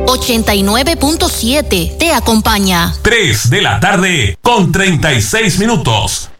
89.7 te acompaña. 3 de la tarde con 36 minutos.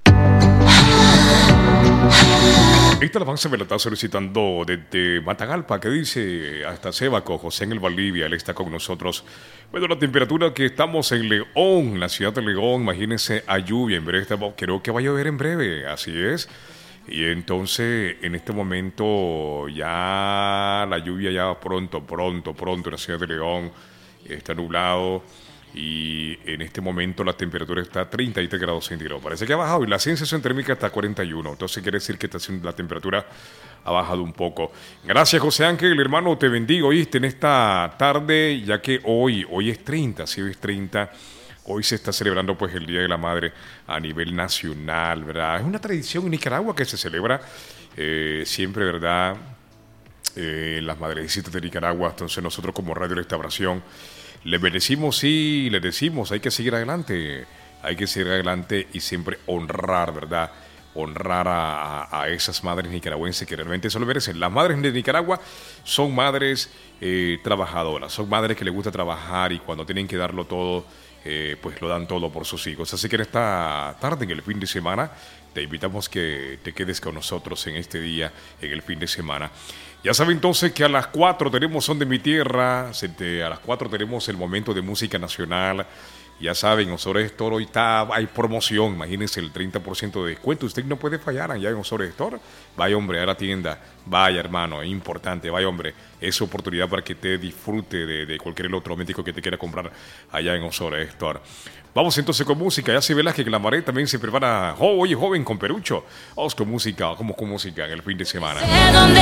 Esta alabanza me la está solicitando desde Matagalpa, que dice hasta Sébaco, José en el Valdivia, él está con nosotros. Bueno, la temperatura que estamos en León, la ciudad de León, imagínense a lluvia, en breve creo que va a llover en breve, así es. Y entonces, en este momento, ya la lluvia ya pronto en la ciudad de León, está nublado. Y en este momento la temperatura está a 33 grados centígrados. Parece que ha bajado y la sensación térmica está a 41. Entonces quiere decir que la temperatura ha bajado un poco. Gracias, José Ángel, hermano, te bendigo, ¿oíste? En esta tarde, ya que hoy es 30, sí, hoy es 30. Hoy se está celebrando pues el Día de la Madre a nivel nacional, ¿verdad? Es una tradición en Nicaragua que se celebra siempre, ¿verdad? Las madrecitas de Nicaragua. Entonces nosotros como Radio Restauración les bendecimos y les decimos, hay que seguir adelante y siempre honrar, ¿verdad? Honrar a esas madres nicaragüenses que realmente se lo merecen. Las madres de Nicaragua son madres trabajadoras, son madres que les gusta trabajar y cuando tienen que darlo todo, pues lo dan todo por sus hijos. Así que en esta tarde, en el fin de semana, te invitamos que te quedes con nosotros en este día, en el fin de semana. Ya saben entonces que a las 4 tenemos Son de mi Tierra, a las 4 tenemos el momento de música nacional. Ya saben, Ozores Store hoy hay promoción, imagínense el 30% de descuento. Usted no puede fallar allá en Ozores Store. Vaya, hombre, a la tienda, vaya, hermano, es importante, vaya, hombre, es oportunidad para que te disfrute de cualquier electrodoméstico que te quiera comprar allá en Ozores Store. Vamos entonces con música. Ya se ve que la Maret también se prepara. Oye, joven, con Perucho. Vamos con música, en el fin de semana.